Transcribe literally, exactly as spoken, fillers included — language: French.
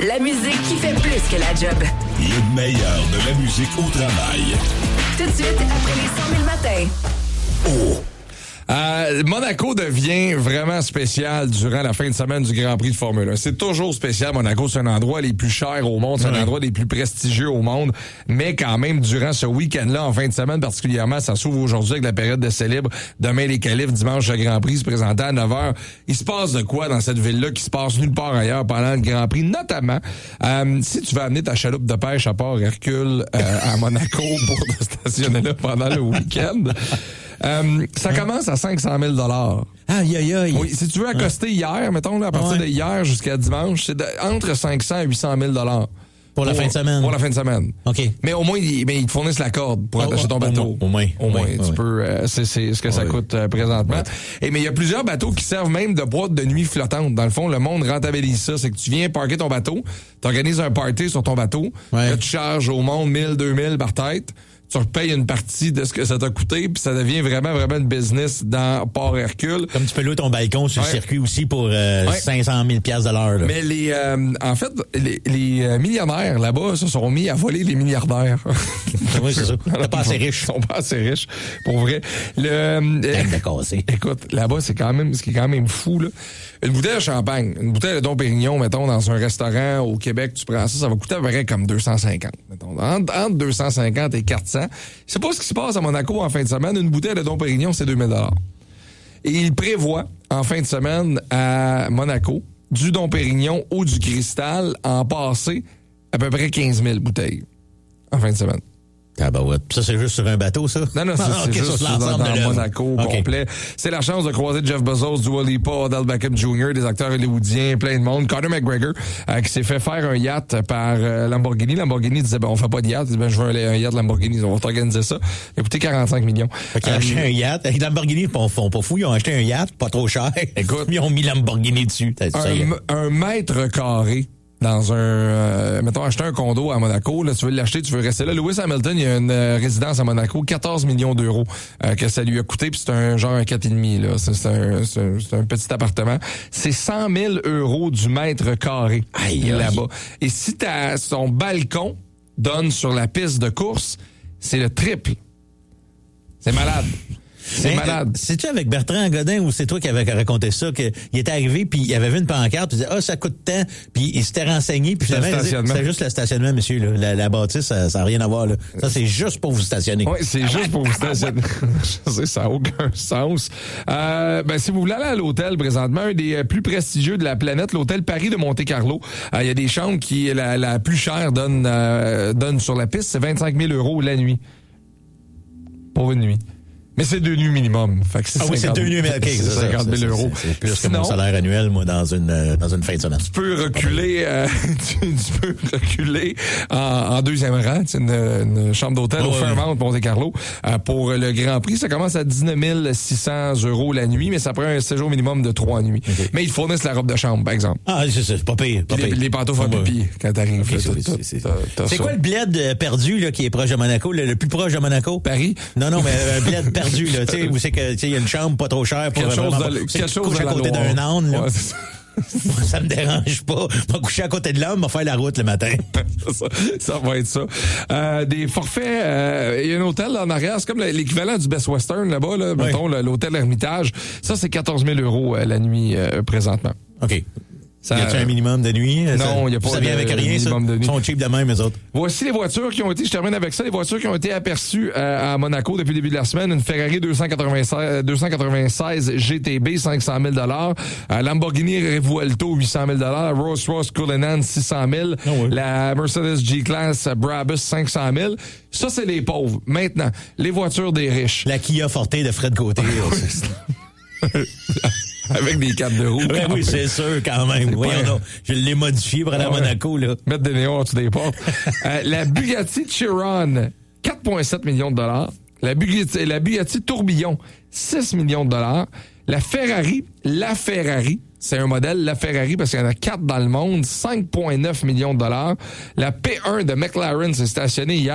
La musique qui fait plus que la job. Le meilleur de la musique au travail. Tout de suite, après les cent mille matins. Oh! Euh, Monaco devient vraiment spécial durant la fin de semaine du Grand Prix de Formule un. C'est toujours spécial. Monaco, c'est un endroit les plus chers au monde. C'est un endroit des plus prestigieux au monde. Mais quand même, durant ce week-end-là, en fin de semaine particulièrement, ça s'ouvre aujourd'hui avec la période d'essai libre. Demain, les qualifs. Dimanche, le Grand Prix se présentait à neuf heures. Il se passe de quoi dans cette ville-là qui se passe nulle part ailleurs pendant le Grand Prix? Notamment, euh, si tu veux amener ta chaloupe de pêche à Port-Hercule euh, à Monaco pour te stationner là pendant le week-end... Euh, ça commence à cinq cent mille dollars. Aïe, aïe, aïe. Oui, si tu veux accoster ouais. hier, mettons, là, à partir ouais. de hier jusqu'à dimanche, c'est de, entre cinq cents et huit cent mille dollars. Pour, pour la fin de semaine? Pour la fin de semaine. OK. Mais au moins, ils, mais ils te fournissent la corde pour oh, attacher ton bateau. Au moins. Au moins. moins. Tu ouais. peux, euh, c'est, c'est ce que ouais. ça coûte euh, présentement. Ouais. Et mais il y a plusieurs bateaux qui servent même de boîte de nuit flottante. Dans le fond, le monde rentabilise ça. C'est que tu viens parker ton bateau, t'organises un party sur ton bateau, ouais. là, tu charges au monde mille, deux mille par tête. Tu repayes une partie de ce que ça t'a coûté, puis ça devient vraiment, vraiment une business dans Port-Hercule. Comme tu peux louer ton balcon sur ouais. le circuit aussi pour euh, ouais. cinq cent mille dollars de l'heure. Là. Mais les, euh, en fait, les, les millionnaires là-bas se sont mis à voler les milliardaires. Oui, c'est ça. T'es pas assez riche. Ils sont pas assez riches, pour vrai. Le, euh, écoute, là-bas, c'est quand même, ce qui est quand même fou, là. Une bouteille de champagne, une bouteille de Dom Pérignon, mettons, dans un restaurant au Québec, tu prends ça, ça va coûter à peu près comme deux cent cinquante, mettons. Entre, entre deux cent cinquante et quatre cents. C'est pas ce qui se passe à Monaco en fin de semaine. Une bouteille de Dom Pérignon, c'est deux mille dollars. Et il prévoit, en fin de semaine, à Monaco, du Dom Pérignon ou du Cristal, en passer à peu près quinze mille bouteilles. En fin de semaine. Ah bah ouais. Ça, c'est juste sur un bateau, ça? Non, non, c'est, ah, c'est okay, juste dans, dans Monaco okay. complet. C'est la chance de croiser Jeff Bezos, Dua Lipa, Odell Beckham junior, des acteurs hollywoodiens, plein de monde. Conor McGregor, euh, qui s'est fait faire un yacht par euh, Lamborghini. Lamborghini disait, ben, on fait pas de yacht. Il dit, ben, je veux un, un yacht Lamborghini. On va t'organiser ça. Il a coûté quarante-cinq millions. Fait qu'ils ont euh, acheté un yacht. Avec Lamborghini, ils font pas fou. Ils ont acheté un yacht, pas trop cher. Écoute. Ils ont mis Lamborghini dessus. Un, un mètre carré. Dans un, euh, mettons, acheter un condo à Monaco, là, tu veux l'acheter, tu veux rester là. Lewis Hamilton, il y a une euh, résidence à Monaco, quatorze millions d'euros euh, que ça lui a coûté, puis c'est un genre un quatre virgule cinq, là. C'est, c'est, un, c'est, un, c'est un petit appartement. C'est cent mille euros du mètre carré aïe, là-bas. aïe. Et si t'as, son balcon donne sur la piste de course, c'est le triple. C'est malade. C'est mais, malade. C'est-tu avec Bertrand Godin ou c'est toi qui avais raconté ça, qu'il était arrivé puis il avait vu une pancarte, il disait ah, ça coûte tant, puis il s'était renseigné, puis finalement, c'était juste le stationnement, monsieur, là. La, la bâtisse, ça n'a rien à voir, là. Ça, c'est juste pour vous stationner. Oui, c'est juste pour vous stationner. Je sais, ça n'a aucun sens. Euh, ben, si vous voulez aller à l'hôtel présentement, un des plus prestigieux de la planète, l'hôtel Paris de Monte-Carlo, il euh, y a des chambres qui, la, la plus chère donne, euh, donne sur la piste, c'est vingt-cinq mille euros la nuit. Pour une nuit. Mais c'est deux nuits minimum. Fait que c'est ah oui, cinquante, c'est deux nuits, mais OK, c'est cinquante mille euros. C'est, c'est plus Sinon, que mon salaire annuel, moi, dans une euh, dans une fin de semaine. Tu peux reculer, euh, tu, tu peux reculer en, en deuxième rang. C'est une, une chambre d'hôtel oh, au Fairmont oui. Monte-Carlo. Euh, pour le Grand Prix, ça commence à dix-neuf mille six cents euros la nuit, mais ça prend un séjour minimum de trois nuits. Okay. Mais ils fournissent la robe de chambre, par exemple. Ah, c'est, c'est pas pire. Pas les, pire. les pantoufles en pipi quand t'arrives. Okay, c'est, t'as, c'est, t'as, t'as c'est quoi le bled perdu là qui est proche de Monaco, le, le plus proche de Monaco? Paris? Non, non, mais un bled perdu, là, tu sais, où c'est que, tu sais, il y a une chambre pas trop chère pour quelque chose vraiment, de, quelque chose à côté d'un âne, là. Ouais, Moi, ça me dérange pas. Je vais coucher à côté de l'homme, je vais faire la route le matin. ça, ça va être ça. Euh, des forfaits, euh, il y a un hôtel en arrière, c'est comme l'équivalent du Best Western là-bas, là, oui. mettons, l'hôtel Hermitage. Ça, c'est quatorze mille euros euh, la nuit euh, présentement. OK. Ça, y a-t-il un minimum de nuit? Non, il n'y a pas ça de vient avec rien, ça? De nuit. Ils sont cheap de même, les autres. Voici les voitures qui ont été, je termine avec ça, les voitures qui ont été aperçues euh, à Monaco depuis le début de la semaine. Une Ferrari deux cent quatre-vingt-seize G T B, cinq cent mille dollars. Euh, Lamborghini Revuelto, huit cent mille dollars. Rolls-Royce Cullinan, six cent mille. Oh oui. La Mercedes G-Class Brabus, cinq cent mille. Ça, c'est les pauvres. Maintenant, les voitures des riches. La Kia Forte de Fred Côté. Avec des capes de roue. Oui, oui, c'est sûr, quand même. Oui, on a, je l'ai modifié pour aller à Monaco, là. Mettre des néons en dessous des portes. euh, la Bugatti Chiron, quatre virgule sept millions de dollars. La Bugatti, la Bugatti Tourbillon, six millions de dollars. La Ferrari, la Ferrari, c'est un modèle, la Ferrari, parce qu'il y en a quatre dans le monde, cinq virgule neuf millions de dollars. La P un de McLaren s'est stationnée hier.